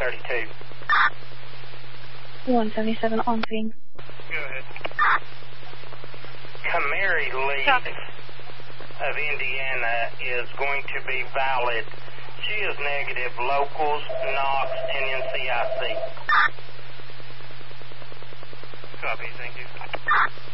132. 177 on scene. Go ahead. Camry lead of Indiana is going to be valid. She is negative locals, NOx, and NCIC. Copy, thank you.